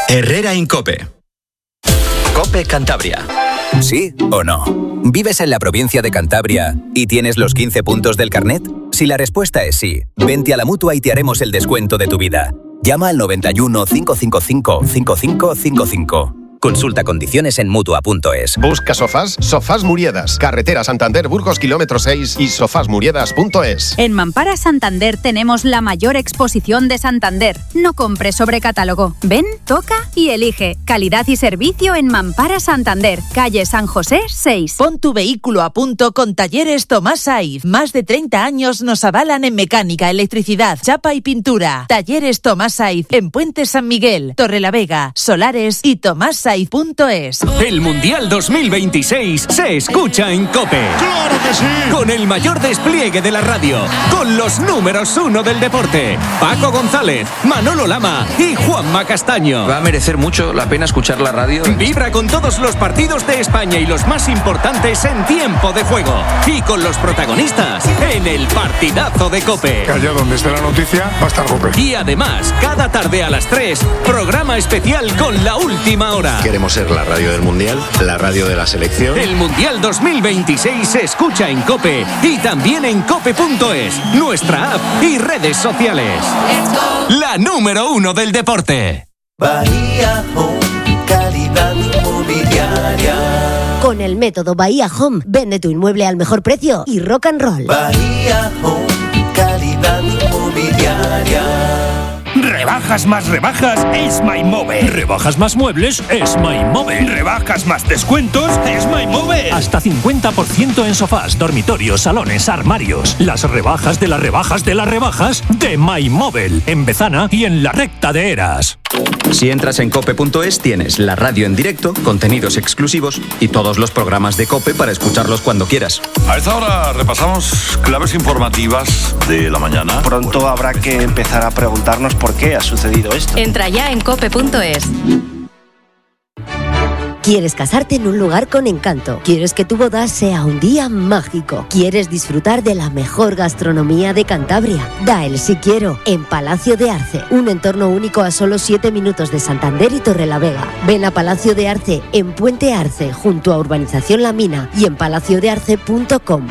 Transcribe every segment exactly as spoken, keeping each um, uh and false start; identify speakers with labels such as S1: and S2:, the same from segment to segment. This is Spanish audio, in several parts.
S1: Herrera en COPE. COPE Cantabria.
S2: ¿Sí o no? ¿Vives en la provincia de Cantabria y tienes los quince puntos del carnet? Si la respuesta es sí, vente a la Mutua y te haremos el descuento de tu vida. Llama al noventa y uno, cinco cinco cinco, cinco cinco cinco cinco. Consulta condiciones en Mutua punto es.
S3: Busca sofás, Sofás Muriedas, carretera Santander Burgos kilómetro seis y sofás muriedas punto es.
S4: En Mampara Santander tenemos la mayor exposición de Santander. No compres sobre catálogo. Ven, toca y elige. Calidad y servicio en Mampara Santander, calle San José seis.
S5: Pon tu vehículo a punto con Talleres Tomás Saiz. Más de treinta años nos avalan en mecánica, electricidad, chapa y pintura. Talleres Tomás Saiz en Puente San Miguel, Torrelavega, Solares y Tomás Saiz punto es.
S6: El Mundial dos mil veintiséis se escucha en COPE.
S7: ¡Claro que sí!
S6: Con el mayor despliegue de la radio, con los números uno del deporte, Paco González, Manolo Lama y Juanma Castaño.
S8: Va a merecer mucho la pena escuchar la radio.
S6: Vibra con todos los partidos de España y los más importantes en tiempo de juego. Y con los protagonistas en el partidazo de COPE.
S7: Allá donde esté la noticia va a estar COPE.
S6: Y además, cada tarde a las tres, programa especial con la última hora.
S3: Queremos ser la radio del Mundial, la radio de la selección.
S6: El Mundial dos mil veintiséis se escucha en COPE y también en cope punto es, nuestra app y redes sociales. La número uno del deporte.
S9: Bahía Home, calidad inmobiliaria.
S10: Con el método Bahía Home, vende tu inmueble al mejor precio y rock and roll.
S9: Bahía Home, calidad inmobiliaria.
S11: Rebajas más rebajas es MyMóvil.
S12: Rebajas más muebles es MyMóvil.
S11: Rebajas más descuentos es MyMóvil.
S12: Hasta cincuenta por ciento en sofás, dormitorios, salones, armarios. Las rebajas de las rebajas de las rebajas de MyMóvil. En Bezana y en la recta de Eras.
S1: Si entras en cope punto es tienes la radio en directo, contenidos exclusivos y todos los programas de COPE para escucharlos cuando quieras.
S13: A esta hora repasamos claves informativas de la mañana.
S14: Pronto bueno. habrá que empezar a preguntarnos por qué ha sucedido esto.
S4: Entra ya en cope punto es.
S10: ¿Quieres casarte en un lugar con encanto? ¿Quieres que tu boda sea un día mágico? ¿Quieres disfrutar de la mejor gastronomía de Cantabria? Da el sí quiero en Palacio de Arce, un entorno único a solo siete minutos de Santander y Torrelavega. Ven a Palacio de Arce en Puente Arce, junto a Urbanización La Mina y en palacio de arce punto com.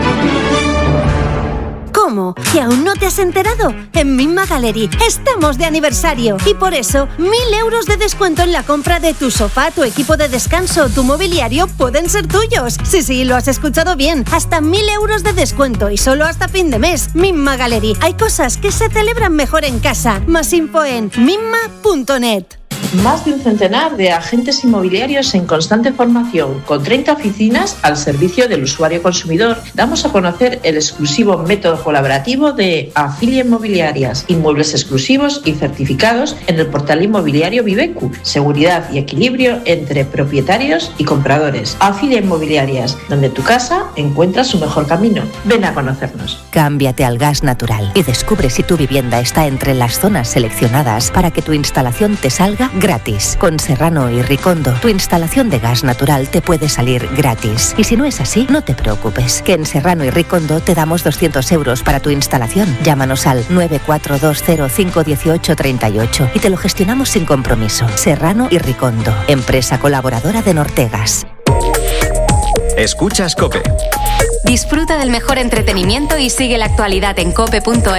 S15: ¿Cómo? ¿Que aún no te has enterado? En Mimma Gallery estamos de aniversario y por eso mil euros de descuento en la compra de tu sofá, tu equipo de descanso o tu mobiliario pueden ser tuyos. Sí, sí, lo has escuchado bien. Hasta mil euros de descuento y solo hasta fin de mes. Mimma Gallery. Hay cosas que se celebran mejor en casa. Más info en mimma punto net.
S16: Más de un centenar de agentes inmobiliarios en constante formación, con treinta oficinas al servicio del usuario consumidor, damos a conocer el exclusivo método colaborativo de Afilia Inmobiliarias, inmuebles exclusivos y certificados en el portal inmobiliario Vivecu, seguridad y equilibrio entre propietarios y compradores. Afilia Inmobiliarias, donde tu casa encuentra su mejor camino. Ven a conocernos.
S17: Cámbiate al gas natural y descubre si tu vivienda está entre las zonas seleccionadas para que tu instalación te salga gratis. Con Serrano y Ricondo, tu instalación de gas natural te puede salir gratis. Y si no es así, no te preocupes, que en Serrano y Ricondo te damos doscientos euros para tu instalación. Llámanos al nueve cuatro dos cero cinco uno ocho tres ocho y te lo gestionamos sin compromiso. Serrano y Ricondo, empresa colaboradora de Nortegas.
S1: Escuchas COPE.
S4: Disfruta del mejor entretenimiento y sigue la actualidad en cope punto es.